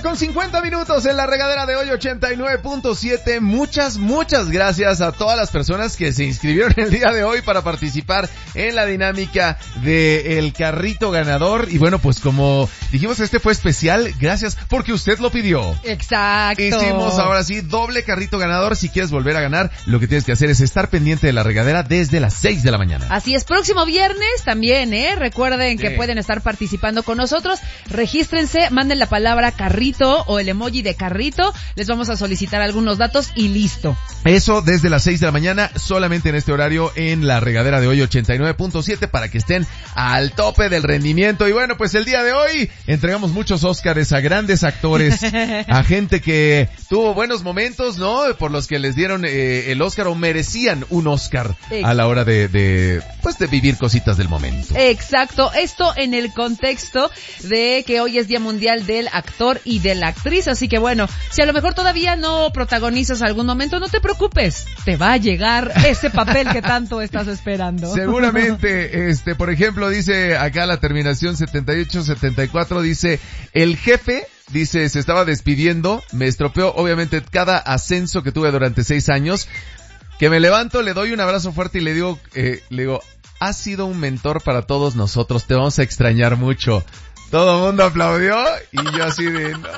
con 50 minutos en la regadera de hoy 89.7. Muchas gracias a todas las personas que se inscribieron el día de hoy para participar en la dinámica del carrito ganador. Y bueno, pues como dijimos, este fue especial, gracias porque usted lo pidió. Exacto. Hicimos ahora sí doble carrito ganador. Si quieres volver a ganar, lo que tienes que hacer es estar pendiente de la regadera desde las 6 de la mañana. Así es, próximo viernes también, recuerden que pueden estar participando con nosotros. Regístrense, manden la palabra carrito o el emoji de carrito, les vamos a solicitar algunos datos y listo. Eso desde las 6 de la mañana, solamente en este horario en la regadera de hoy 89.7 para que estén al tope del rendimiento. Y bueno, pues el día de hoy entregamos muchos Óscares a grandes actores, a gente que tuvo buenos momentos, ¿no? Por los que les dieron el Óscar o merecían un Óscar a la hora de vivir cositas del momento. Exacto, esto en el contexto de que hoy es Día Mundial del Actor y de la Actriz, así que bueno, si a lo mejor todavía no protagonizas algún momento, no te preocupes, te va a llegar ese papel que tanto estás esperando. Seguramente, por ejemplo, dice acá la terminación 7874, dice, el jefe, dice, se estaba despidiendo, me estropeó obviamente cada ascenso que tuve durante 6 años, que me levanto, le doy un abrazo fuerte y le digo, has sido un mentor para todos nosotros, te vamos a extrañar mucho. Todo el mundo aplaudió y yo así de, no,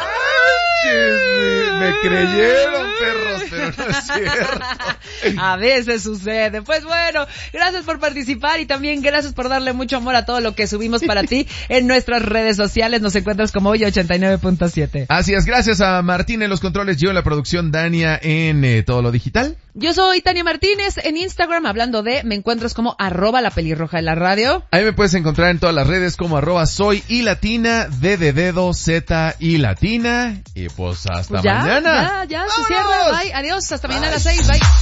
me creyeron, perros, pero no es cierto. A veces sucede. Pues bueno, gracias por participar y también gracias por darle mucho amor a todo lo que subimos para ti en nuestras redes sociales. Nos encuentras como hoy 89.7. Así es, gracias a Martín en los controles, yo en la producción, Dania en todo lo digital. Yo soy Tania Martínez en Instagram, hablando de, me encuentras como @lapelirroja de la radio. Ahí me puedes encontrar en todas las redes como @soyilatina, D de dedo, Z y latina. Y pues hasta mañana. Ya, se cierra. Bye, adiós, hasta mañana a las 6, bye.